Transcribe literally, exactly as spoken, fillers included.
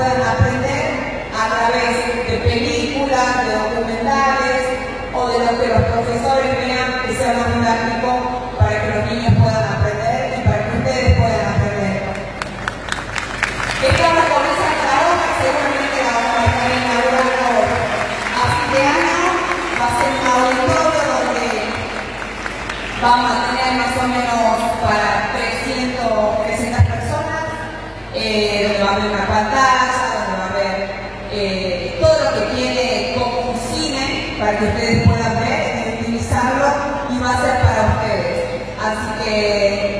puedan aprender a través de películas, de documentales o de lo que los profesores vean que sea más didáctico para que los niños puedan aprender y para que ustedes puedan aprender. Estamos con esa trabaja, seguramente la vamos a estar inaugurando a fin de año. Va a ser un auditorio donde vamos a tener más o menos para trescientas personas, eh, donde va a haber una pantalla, donde va a haber eh, todo lo que tiene como un cine para que ustedes puedan ver y utilizarlo, y va a ser para ustedes. Así que